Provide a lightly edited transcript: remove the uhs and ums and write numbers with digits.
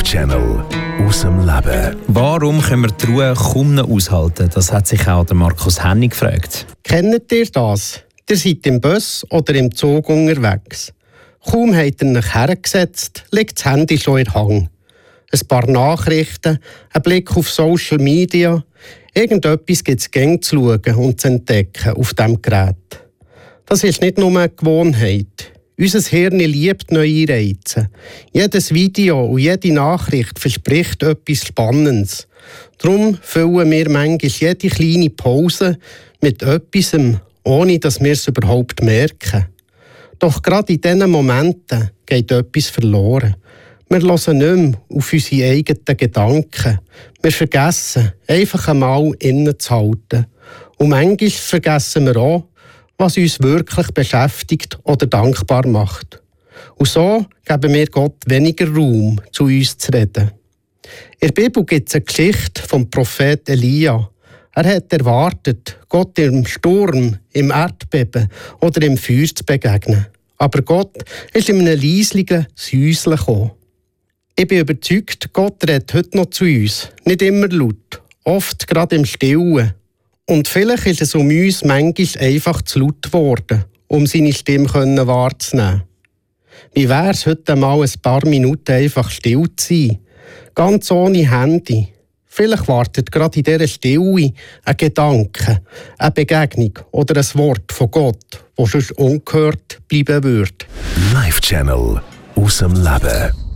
Live-Channel aus dem Leben. Warum können wir die Ruhe kaum noch aushalten? Das hat sich auch der Markus Hennig gefragt. Kennt ihr das? Ihr seid im Bus oder im Zug unterwegs. Kaum habt ihr euch hergesetzt, liegt das Handy schon in der Hand. Ein paar Nachrichten, ein Blick auf Social Media. Irgendetwas gibt es gäng zu schauen und zu entdecken auf diesem Gerät. Das ist nicht nur eine Gewohnheit. Unser Hirn liebt neue Reize. Jedes Video und jede Nachricht verspricht etwas Spannendes. Darum füllen wir manchmal jede kleine Pause mit etwas, ohne dass wir es überhaupt merken. Doch gerade in diesen Momenten geht etwas verloren. Wir hören nicht mehr auf unsere eigenen Gedanken. Wir vergessen, einfach einmal innezuhalten. Und manchmal vergessen wir auch, was uns wirklich beschäftigt oder dankbar macht. Und so geben wir Gott weniger Raum, zu uns zu reden. In der Bibel gibt es eine Geschichte vom Prophet Elia. Er hat erwartet, Gott im Sturm, im Erdbeben oder im Feuer zu begegnen. Aber Gott ist in einem leislichen Säuseln gekommen. Ich bin überzeugt, Gott redet heute noch zu uns. Nicht immer laut, oft gerade im Stillen. Und vielleicht ist es um uns manchmal einfach zu laut geworden, um seine Stimme wahrzunehmen. Wie wäre es heute mal ein paar Minuten einfach still zu sein? Ganz ohne Handy. Vielleicht wartet gerade in dieser Stille ein Gedanke, eine Begegnung oder ein Wort von Gott, das sonst ungehört bleiben würde. Live-Channel aus dem Leben.